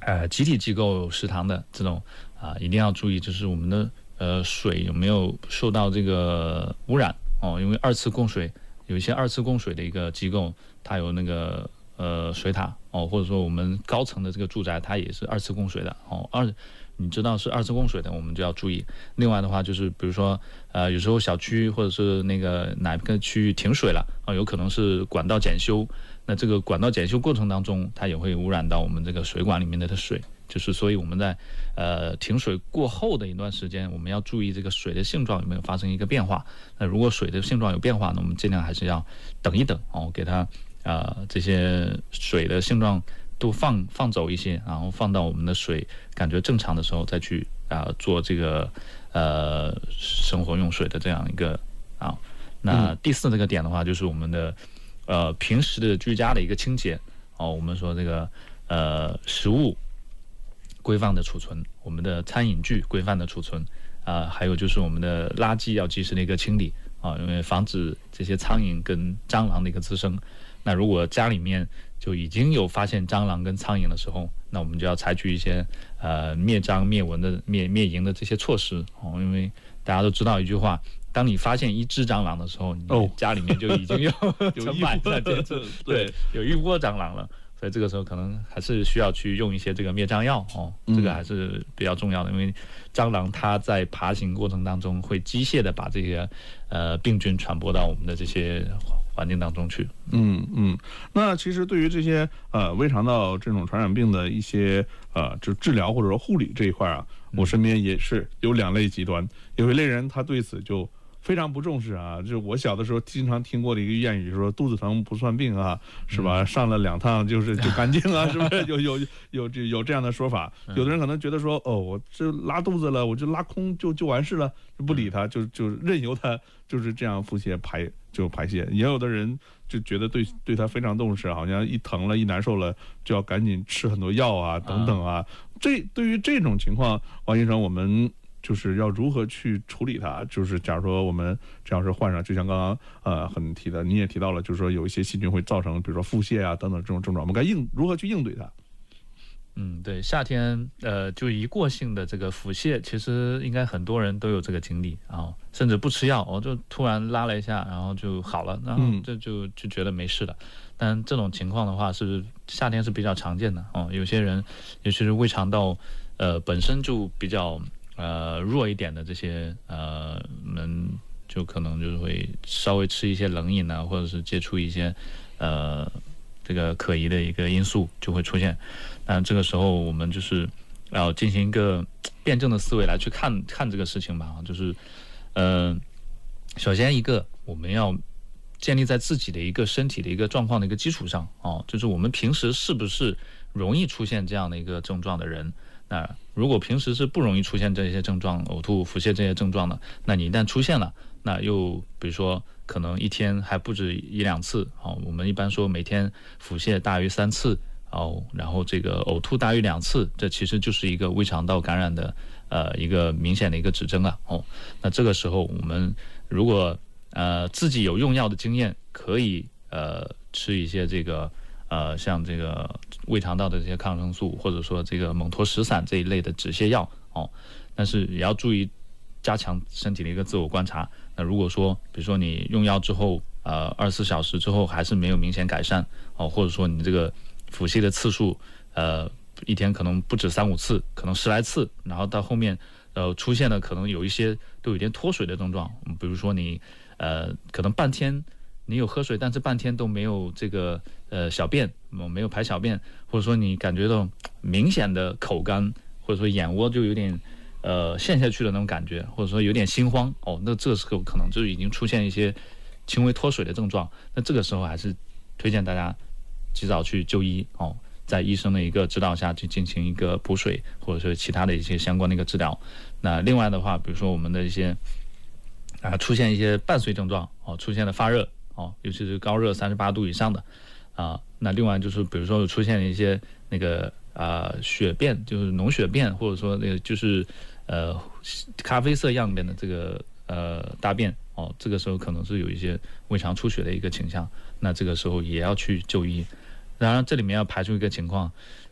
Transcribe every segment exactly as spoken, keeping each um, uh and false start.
呃集体机构食堂的这种啊、呃，一定要注意，就是我们的呃水有没有受到这个污染哦，因为二次供水有一些二次供水的一个机构，它有那个呃水塔哦，或者说我们高层的这个住宅，它也是二次供水的哦。二你知道是二次供水的，我们就要注意。另外的话，就是比如说，呃，有时候小区或者是那个哪个区域停水了啊，有可能是管道检修。那这个管道检修过程当中，它也会污染到我们这个水管里面的水。就是所以我们在呃停水过后的一段时间，我们要注意这个水的性状有没有发生一个变化。那如果水的性状有变化，那我们尽量还是要等一等哦，给它呃这些水的性状都放放走一些，然后放到我们的水感觉正常的时候再去啊、呃、做这个呃生活用水的这样一个啊。那第四这个点的话，就是我们的呃平时的居家的一个清洁哦。我们说这个呃食物规范的储存，我们的餐饮具规范的储存啊、呃，还有就是我们的垃圾要及时的一个清理啊，因为防止这些苍蝇跟蟑螂的一个滋生。那如果家里面就已经有发现蟑螂跟苍蝇的时候，那我们就要采取一些呃灭蟑灭蚊的灭灭蝇的这些措施哦。因为大家都知道一句话，当你发现一只蟑螂的时候，你家里面就已经有成百上千只，对，有一窝蟑螂了。所以这个时候可能还是需要去用一些这个灭蟑药哦，这个还是比较重要的，因为蟑螂它在爬行过程当中会机械的把这些呃病菌传播到我们的这些环境当中去。 嗯嗯，那其实对于这些呃胃肠道这种传染病的一些呃就治疗或者说护理这一块啊，我身边也是有两类极端，有一类人他对此就非常不重视啊，就是我小的时候经常听过的一个谚语，说肚子疼不算病啊，是吧？上了两趟就是就干净啊，是不是？有有有有有这样的说法。有的人可能觉得说，哦，我这拉肚子了，我就拉空就就完事了，不理他，就就任由他就是这样腹泻排就排泄。也有的人就觉得对对他非常重视，好像一疼了一难受了就要赶紧吃很多药啊等等啊。这对于这种情况，王医生，我们就是要如何去处理它？就是假如说我们这样是患上，就像刚刚呃很提的，你也提到了，就是说有一些细菌会造成，比如说腹泻啊等等这种症状，我们该应如何去应对它？ 嗯，对，夏天呃就一过性的这个腹泻，其实应该很多人都有这个经历啊、哦，甚至不吃药，我、哦、就突然拉了一下，然后就好了，然后这就就觉得没事了。但这种情况的话，是夏天是比较常见的哦。有些人，尤其是胃肠道呃本身就比较呃弱一点的这些呃们，就可能就是会稍微吃一些冷饮啊，或者是接触一些呃这个可疑的一个因素就会出现。那这个时候我们就是要进行一个辩证的思维来去看看这个事情吧，就是呃首先一个我们要建立在自己的一个身体的一个状况的一个基础上哦，就是我们平时是不是容易出现这样的一个症状的人。那如果平时是不容易出现这些症状，呕吐、腹泻这些症状的，那你一旦出现了，那又比如说可能一天还不止一两次哦，我们一般说每天腹泻大于三次哦，然后这个呕吐大于两次，这其实就是一个胃肠道感染的呃一个明显的一个指征啊哦。那这个时候我们如果呃自己有用药的经验，可以呃吃一些这个呃像这个胃肠道的这些抗生素，或者说这个蒙脱石散这一类的止泻药哦，但是也要注意加强身体的一个自我观察。那如果说比如说你用药之后呃二十四小时之后还是没有明显改善哦，或者说你这个腹泻的次数呃一天可能不止三五次，可能十来次，然后到后面呃出现了可能有一些都有点脱水的症状，比如说你呃可能半天你有喝水，但是半天都没有这个呃小便，没有排小便，或者说你感觉到明显的口干，或者说眼窝就有点呃陷下去的那种感觉，或者说有点心慌哦，那这个时候可能就已经出现一些轻微脱水的症状。那这个时候还是推荐大家及早去就医哦，在医生的一个指导下去进行一个补水，或者说其他的一些相关的一个治疗。那另外的话，比如说我们的一些啊出现一些伴随症状哦，出现了发热哦，尤其是高热三十八度以上的啊。那另外就是比如说出现了一些那个啊血便，就是脓血便，或者说那个就是呃咖啡色样便的这个呃大便哦，这个时候可能是有一些胃肠出血的一个倾向，那这个时候也要去就医。当然这里面要排除一个情况，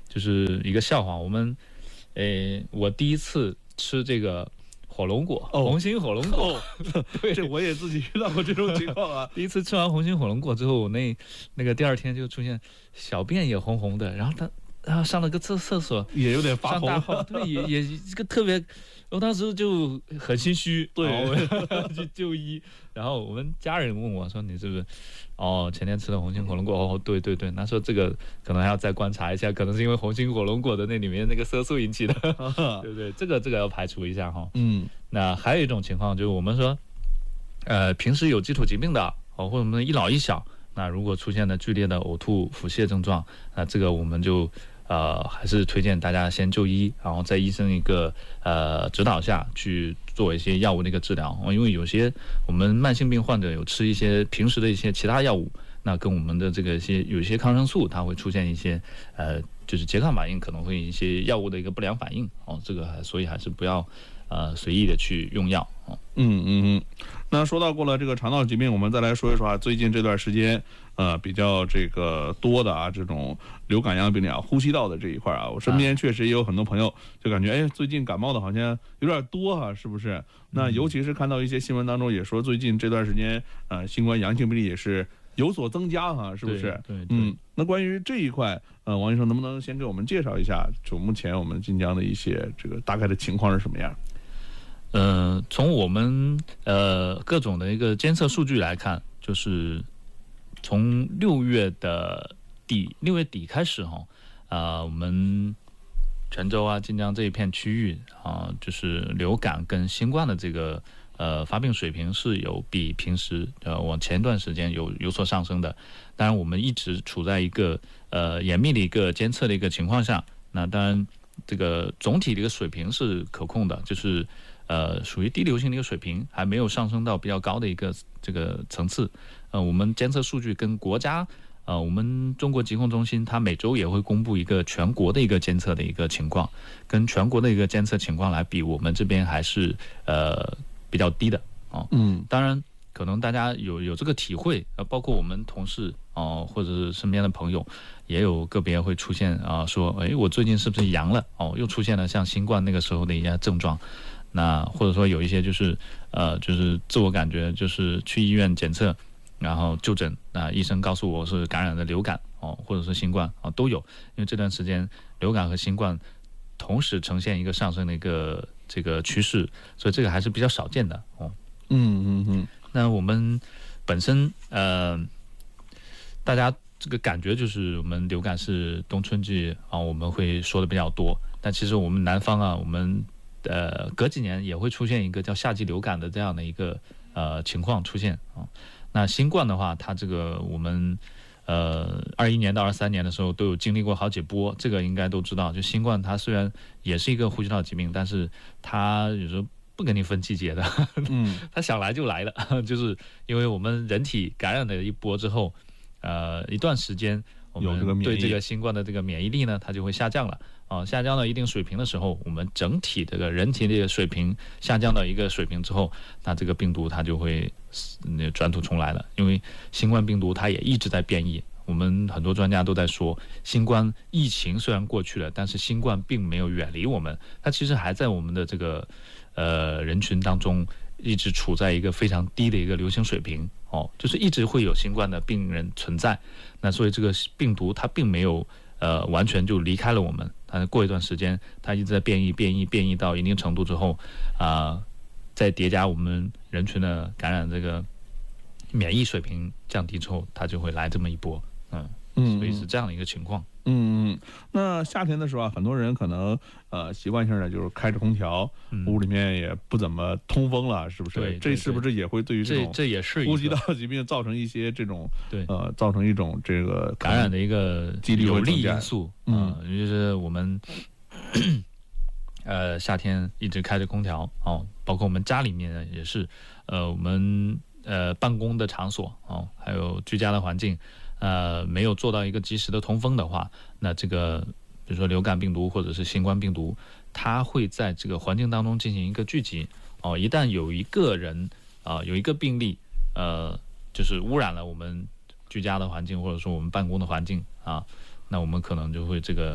就是一个笑话。我们，诶，我第一次吃这个火龙果， 哦、 红心火龙果， 哦、对，这我也自己遇到过这种情况啊。 第一次吃完红心火龙果之后，我那那个第二天就出现小便也红红的，然后他然后上了个厕厕所也有点发红， 对，也也这个特别。我当时就很心虚， 对， 去就医。然后我们家人问我说：“你是不是哦前天吃了红心火龙果？”哦，对对对，他说这个可能还要再观察一下，可能是因为红心火龙果的那里面那个色素引起的，对不对？这个这个要排除一下哈。 嗯， 那还有一种情况就是我们说，呃，平时有基础疾病的哦，或者我们一老一小，那如果出现了剧烈的呕吐、腹泻症状，那这个我们就。呃，还是推荐大家先就医，然后在医生一个呃指导下去做一些药物的一个治疗。因为有些我们慢性病患者有吃一些平时的一些其他药物，那跟我们的这个一些有一些抗生素，它会出现一些呃就是拮抗反应，可能会一些药物的一个不良反应哦。这个还所以还是不要呃随意的去用药哦。 嗯嗯嗯。那说到过了这个肠道疾病，我们再来说一说啊，最近这段时间。呃，比较这个多的啊，这种流感样病例啊，呼吸道的这一块啊，我身边确实也有很多朋友就感觉，哎，最近感冒的好像有点多啊，是不是？那尤其是看到一些新闻当中也说，最近这段时间，呃，新冠阳性病例也是有所增加哈、啊，是不是？ 对，对对嗯。那关于这一块，呃，王医生能不能先给我们介绍一下，就目前我们晋江的一些这个大概的情况是什么样？ 呃，从我们呃各种的一个监测数据来看，就是。从六月的底，六月底开始哈，呃，我们泉州啊、晋江这一片区域啊，就是流感跟新冠的这个呃发病水平是有比平时呃往前一段时间有有所上升的。当然，我们一直处在一个呃严密的一个监测的一个情况下。那当然，这个总体的一个水平是可控的，就是呃属于低流行的一个水平，还没有上升到比较高的一个这个层次。呃，我们监测数据跟国家，呃，我们中国疾控中心它每周也会公布一个全国的一个监测的一个情况，跟全国的一个监测情况来比，我们这边还是呃比较低的哦。 嗯， 当然，可能大家有有这个体会，呃，包括我们同事哦、呃，或者是身边的朋友，也有个别会出现啊、呃，说，哎，我最近是不是阳了？哦，又出现了像新冠那个时候的一些症状。那或者说有一些就是呃，就是自我感觉就是去医院检测。然后就诊，那医生告诉我是感染的流感哦，或者是新冠啊，都有。因为这段时间流感和新冠同时呈现一个上升的一个这个趋势，所以这个还是比较少见的哦。 嗯嗯嗯。 那我们本身呃，大家这个感觉就是我们流感是冬春季啊，我们会说的比较多。但其实我们南方啊，我们呃隔几年也会出现一个叫夏季流感的这样的一个呃情况出现啊。那新冠的话，它这个我们呃二一年到二三年的时候都有经历过好几波，这个应该都知道。就新冠它虽然也是一个呼吸道疾病，但是它有时候不跟你分季节的， 嗯， 它想来就来了，就是因为我们人体感染了一波之后，呃一段时间我们对这个新冠的这个免疫力呢，它就会下降了。啊，下降到一定水平的时候，我们整体这个人体的水平下降到一个水平之后，那这个病毒它就会转土重来了。因为新冠病毒它也一直在变异，我们很多专家都在说，新冠疫情虽然过去了，但是新冠并没有远离我们，它其实还在我们的这个呃人群当中一直处在一个非常低的一个流行水平哦，就是一直会有新冠的病人存在。那所以这个病毒它并没有呃完全就离开了我们。它过一段时间，它一直在变异、变异、变异到一定程度之后，啊、呃，再叠加我们人群的感染，这个免疫水平降低之后，它就会来这么一波，嗯嗯，所以是这样的一个情况。 嗯嗯，那夏天的时候啊，很多人可能呃习惯性的就是开着空调， 嗯、 屋里面也不怎么通风了，是不是？ 对对对， 这是不是也会对于这种这也是呼吸道疾病造成一些这种对呃造成一种这个感染的一个有利因素？嗯，呃、就是我们呃夏天一直开着空调哦，包括我们家里面也是，呃我们呃办公的场所哦，还有居家的环境。呃，没有做到一个及时的通风的话，那这个比如说流感病毒或者是新冠病毒，它会在这个环境当中进行一个聚集哦。一旦有一个人啊、呃、有一个病例，呃，就是污染了我们居家的环境或者说我们办公的环境啊，那我们可能就会这个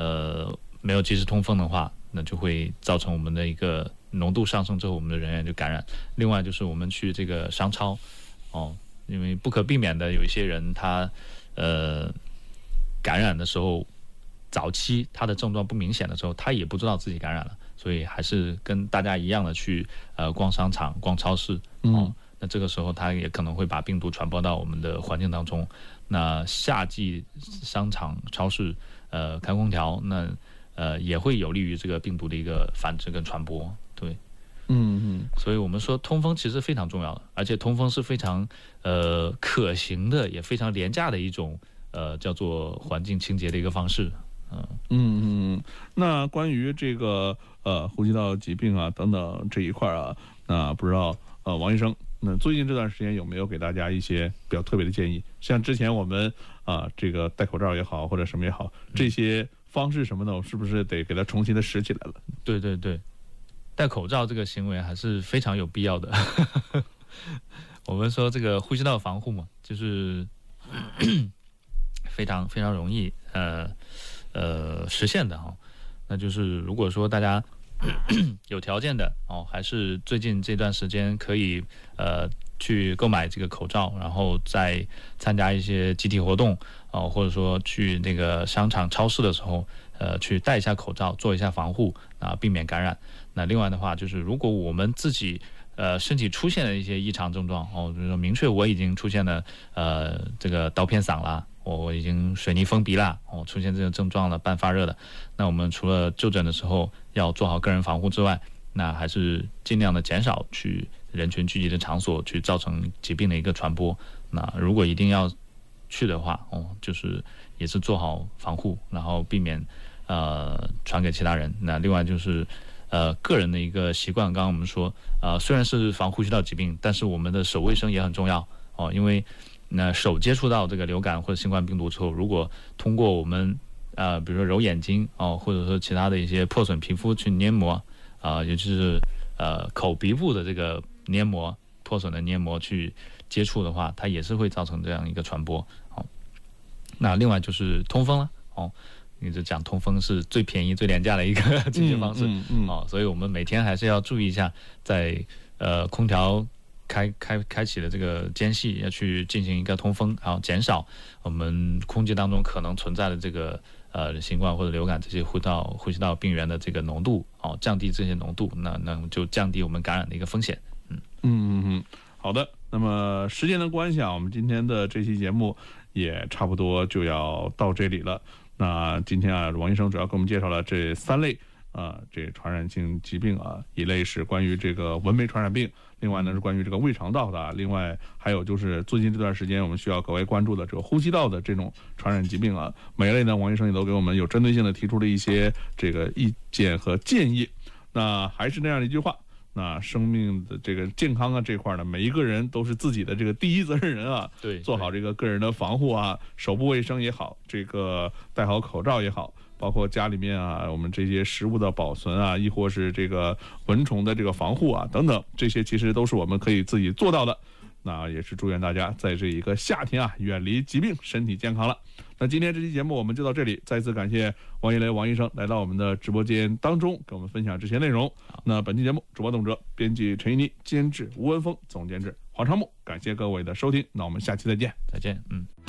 呃没有及时通风的话，那就会造成我们的一个浓度上升之后，我们的人员就感染。另外就是我们去这个商超，哦，因为不可避免的有一些人他呃感染的时候，早期他的症状不明显的时候，他也不知道自己感染了，所以还是跟大家一样的去呃逛商场、逛超市，哦。嗯，那这个时候它也可能会把病毒传播到我们的环境当中。那夏季商场、超市，呃，开空调，那呃也会有利于这个病毒的一个繁殖跟传播。对， 嗯嗯。 所以我们说通风其实非常重要的，而且通风是非常呃可行的，也非常廉价的一种呃叫做环境清洁的一个方式。嗯嗯嗯。那关于这个呃呼吸道疾病啊等等这一块啊，那不知道呃王医生。那最近这段时间有没有给大家一些比较特别的建议？像之前我们啊、呃，这个戴口罩也好，或者什么也好，这些方式什么的，我是不是得给它重新的拾起来了？ 对对对，戴口罩这个行为还是非常有必要的。我们说这个呼吸道防护嘛，就是非常非常容易呃呃实现的哈。那就是如果说大家有条件的哦，还是最近这段时间可以呃去购买这个口罩，然后再参加一些集体活动哦，或者说去那个商场、超市的时候，呃，去戴一下口罩，做一下防护啊，避免感染。那另外的话，就是如果我们自己呃身体出现了一些异常症状哦，比如说明确我已经出现了呃这个刀片嗓啦。我我已经水泥封鼻了，哦，出现这个症状了，半发热的，那我们除了就诊的时候要做好个人防护之外，那还是尽量的减少去人群聚集的场所，去造成疾病的一个传播。那如果一定要去的话，哦，就是也是做好防护，然后避免呃传给其他人。那另外就是呃个人的一个习惯，刚刚我们说，呃虽然是防呼吸道疾病，但是我们的手卫生也很重要哦，因为那手接触到这个流感或者新冠病毒之后，如果通过我们呃，比如说揉眼睛哦，或者说其他的一些破损皮肤去黏膜啊、呃，尤其是呃口鼻部的这个黏膜破损的黏膜去接触的话，它也是会造成这样一个传播。哦，那另外就是通风了哦，你就讲通风是最便宜最廉价的一个解决方式、嗯嗯嗯、哦，所以我们每天还是要注意一下，在呃空调。开开开启的这个间隙要去进行一个通风，然后减少我们空气当中可能存在的这个呃新冠或者流感这些呼道呼吸道病原的这个浓度，哦，降低这些浓度，那那就降低我们感染的一个风险。嗯嗯嗯，好的。那么时间的关系啊，我们今天的这期节目也差不多就要到这里了。那今天啊，王医生主要给我们介绍了这三类啊，这传染性疾病啊，一类是关于这个蚊媒传染病。另外呢是关于这个胃肠道的，另外还有就是最近这段时间我们需要格外关注的这个呼吸道的这种传染疾病啊，每一类呢王医生也都给我们有针对性的提出了一些这个意见和建议。那还是那样的一句话，那生命的这个健康啊这块呢，每一个人都是自己的这个第一责任人啊， 对， 做好这个个人的防护啊，手部卫生也好，这个戴好口罩也好。包括家里面啊，我们这些食物的保存啊，亦或是这个蚊虫的这个防护啊，等等，这些其实都是我们可以自己做到的。那也是祝愿大家在这一个夏天啊，远离疾病，身体健康了。那今天这期节目我们就到这里，再次感谢王一雷王医生来到我们的直播间当中，给我们分享这些内容。那本期节目主播董哲，编辑陈一妮，监制吴文峰，总监制黄昌木，感谢各位的收听。那我们下期再见， 再见，嗯。